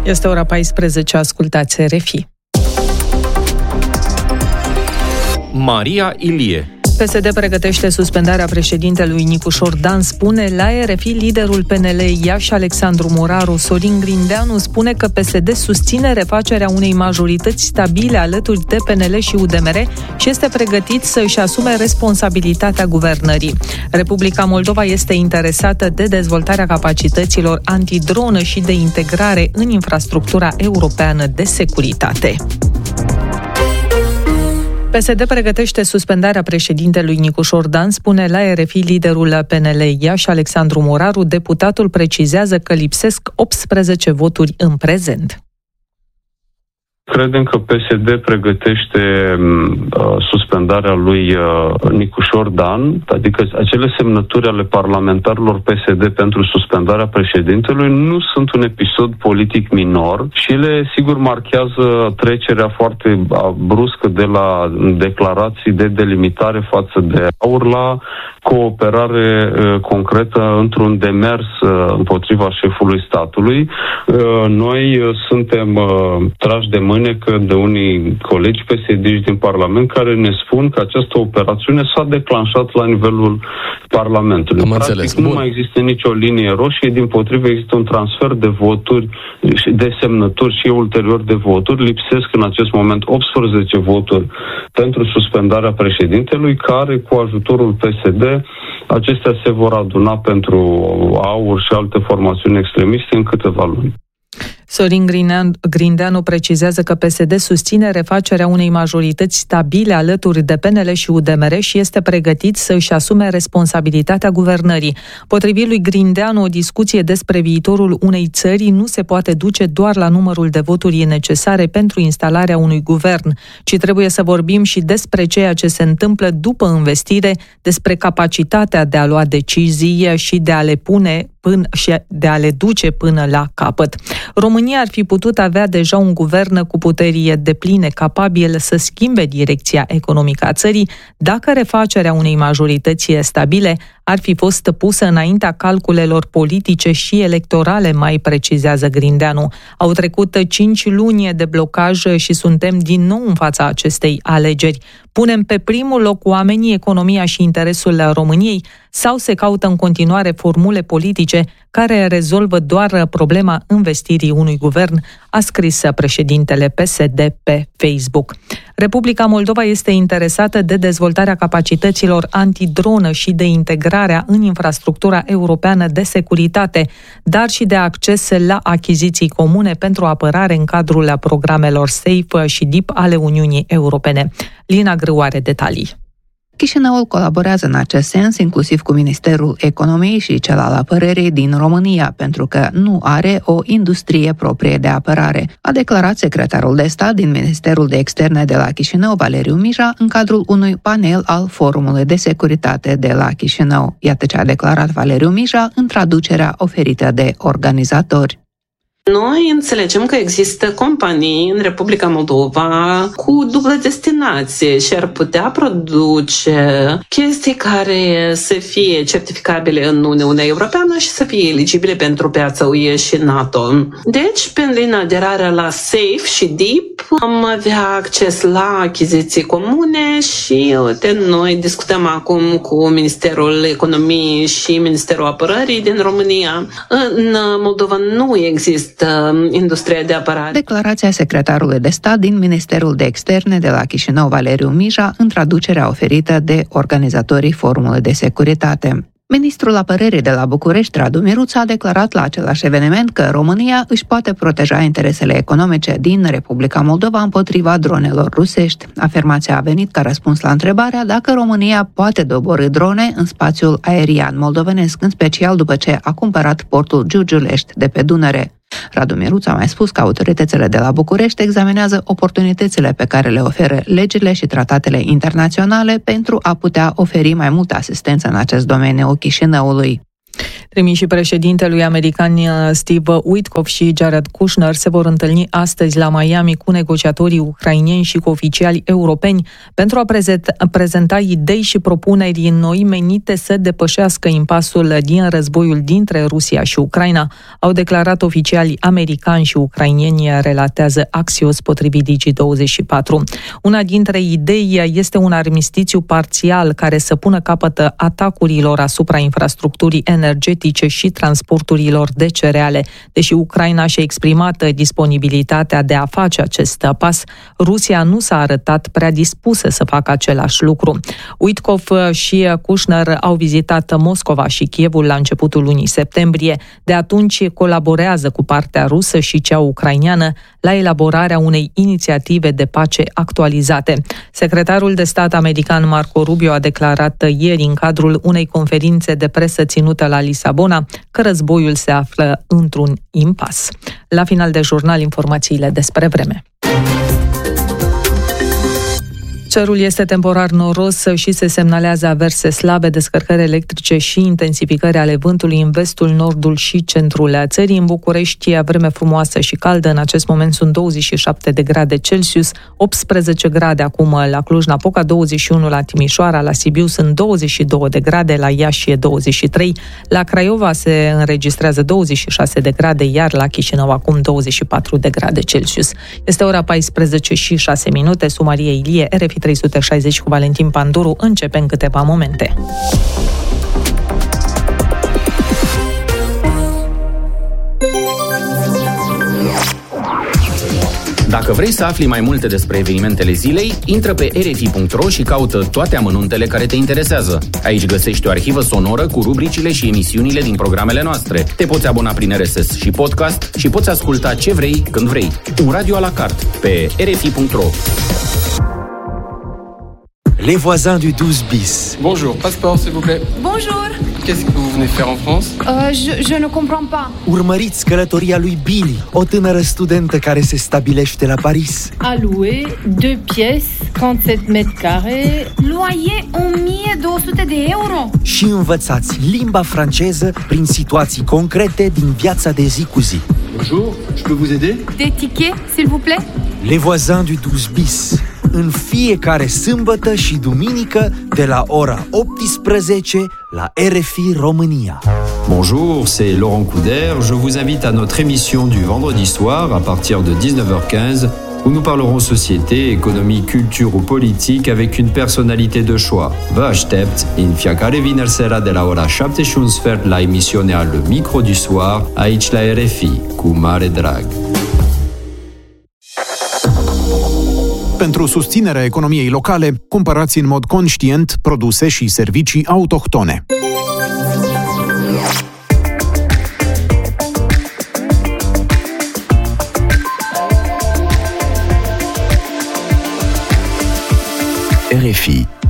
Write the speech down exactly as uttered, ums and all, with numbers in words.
Este ora paisprezece, ascultați R F I. Maria Ilie. P S D pregătește suspendarea președintelui Nicușor Dan, spune la R F I liderul P N L Iași, Alexandru Moraru. Sorin Grindeanu spune că P S D susține refacerea unei majorități stabile alături de P N L și U D M R și este pregătit să își asume responsabilitatea guvernării. Republica Moldova este interesată de dezvoltarea capacităților antidronă și de integrare în infrastructura europeană de securitate. P S D pregătește suspendarea președintelui Nicușor Dan, spune la R F I liderul P N L Iași, Alexandru Moraru. Deputatul precizează că lipsesc optsprezece voturi în prezent. Credem că P S D pregătește uh, suspendarea lui uh, Nicușor Dan, adică acele semnături ale parlamentarilor P S D pentru suspendarea președintelui nu sunt un episod politic minor și ele, sigur, marchează trecerea foarte bruscă de la declarații de delimitare față de AUR la cooperare uh, concretă într-un demers uh, împotriva șefului statului. Uh, noi uh, suntem uh, trași de mâini că de unii colegi P S D-iști din Parlament care ne spun că această operațiune s-a declanșat la nivelul Parlamentului. Am Practic, înțeles. nu Bun. mai există nicio linie roșie, dimpotrivă există un transfer de voturi, de semnături și ulterior de voturi. Lipsesc în acest moment optsprezece voturi pentru suspendarea președintelui, care cu ajutorul P S D acestea se vor aduna pentru AUR și alte formațiuni extremiste în câteva luni. Sorin Grindeanu precizează că P S D susține refacerea unei majorități stabile alături de P N L și U D M R și este pregătit să își asume responsabilitatea guvernării. Potrivit lui Grindeanu, o discuție despre viitorul unei țări nu se poate duce doar la numărul de voturi necesare pentru instalarea unui guvern, ci trebuie să vorbim și despre ceea ce se întâmplă după învestire, despre capacitatea de a lua decizii și de a le pune până și de a le duce până la capăt. România ar fi putut avea deja un guvern cu puteri depline, capabil să schimbe direcția economică a țării, dacă refacerea unei majorități stabile ar fi fost pusă înaintea calculelor politice și electorale, mai precizează Grindeanu. Au trecut cinci luni de blocaj și suntem din nou în fața acestei alegeri. Punem pe primul loc oamenii, economia și interesul României sau se caută în continuare formule politice care rezolvă doar problema investirii unui guvern, a scris președintele P S D pe Facebook. Republica Moldova este interesată de dezvoltarea capacităților antidronă și de integrarea în infrastructura europeană de securitate, dar și de acces la achiziții comune pentru apărare în cadrul programelor SAFE și D I P ale Uniunii Europene. Lina Grâu are detalii. Chișinăul colaborează în acest sens, inclusiv cu Ministerul Economiei și cel al Apărării din România, pentru că nu are o industrie proprie de apărare, a declarat secretarul de stat din Ministerul de Externe de la Chișinău, Valeriu Mija, în cadrul unui panel al Forumului de Securitate de la Chișinău. Iată ce a declarat Valeriu Mija în traducerea oferită de organizatori. Noi înțelegem că există companii în Republica Moldova cu dublă destinație și ar putea produce chestii care să fie certificabile în Uniunea Europeană și să fie eligibile pentru piața U E și NATO. Deci, prin aderarea la SAFE și D I P, am avea acces la achiziții comune și uite, noi discutăm acum cu Ministerul Economiei și Ministerul Apărării din România. În Moldova nu există industria de apărare. Declarația secretarului de stat din Ministerul de Externe de la Chișinău, Valeriu Mija, în traducerea oferită de organizatorii Forumului de Securitate. Ministrul Apărării de la București, Radu Miruță, a declarat la același eveniment că România își poate proteja interesele economice din Republica Moldova împotriva dronelor rusești. Afirmația a venit ca răspuns la întrebarea dacă România poate doborî drone în spațiul aerian moldovenesc, în special după ce a cumpărat portul Giurgiulești de pe Dunăre. Radu Miruță a mai spus că autoritățile de la București examinează oportunitățile pe care le oferă legile și tratatele internaționale pentru a putea oferi mai multă asistență în acest domeniu Chișinăului. Trimișii președintelui american Steve Witkoff și Jared Kushner se vor întâlni astăzi la Miami cu negociatorii ucraineni și cu oficiali europeni pentru a prezenta idei și propuneri noi menite să depășească impasul din războiul dintre Rusia și Ucraina, au declarat oficialii americani și ucraineni, relatează Axios potrivit Digi douăzeci și patru. Una dintre idei este un armistițiu parțial care să pună capăt atacurilor asupra infrastructurii energetice și transporturilor de cereale. Deși Ucraina și-a exprimat disponibilitatea de a face acest pas, Rusia nu s-a arătat prea dispusă să facă același lucru. Witkoff și Kushner au vizitat Moscova și Kievul la începutul lunii septembrie. De atunci colaborează cu partea rusă și cea ucraineană la elaborarea unei inițiative de pace actualizate. Secretarul de stat american Marco Rubio a declarat ieri în cadrul unei conferințe de presă ținută la Lisabona că războiul se află într-un impas. La final de jurnal, informațiile despre vreme. Cerul este temporar noros și se semnalează averse slabe, descărcări electrice și intensificări ale vântului în vestul, nordul și centrul țării. În București, vreme frumoasă și caldă. În acest moment sunt douăzeci și șapte de grade Celsius, optsprezece grade acum la Cluj-Napoca, douăzeci și unu la Timișoara, la Sibiu sunt douăzeci și două de grade, la Iași douăzeci și trei, la Craiova se înregistrează douăzeci și șase de grade, iar la Chișinău acum douăzeci și patru de grade Celsius. Este ora paisprezece și șase minute, Sumarie Ilie, R F I trei sute șaizeci cu Valentin Panduru, începe în câteva momente. Dacă vrei să afli mai multe despre evenimentele zilei, intră pe r f i punct r o și caută toate amănuntele care te interesează. Aici găsești o arhivă sonoră cu rubricile și emisiunile din programele noastre. Te poți abona prin R S S și podcast și poți asculta ce vrei, când vrei. Un radio à la carte pe r f i punct r o. Les voisins du douze bis. Bonjour, passeport s'il vous plaît. Bonjour. Qu'est-ce que vous venez faire en France? Euh, je, je ne comprends pas. Urmăriți călătoria lui Billy, o tânără studentă care se stabilește la Paris. A louer, deux pièces, trente-sept mètres carrés. Loyer o mie două sute de euro. Și învățați limba franceză prin situații concrete din viața de zi cu zi. Bonjour, je peux vous aider? Des tickets, s'il vous plaît? Les voisins du douze bis. În fiecare sâmbătă și duminică de la ora optsprezece la R F I România. Bonjour, c'est Laurent Couder. Je vous invite à notre émission du vendredi soir à partir de dix-neuf heures quinze où nous parlerons société, économie, culture ou politique avec une personnalité de choix. Vă aștept în fiecare vineri seara de la ora șapte și un sfert la emisiunea Le Micro du Soir aici la R F I, cu mare drag. Pentru susținerea economiei locale, cumpărați în mod conștient produse și servicii autohtone. R F I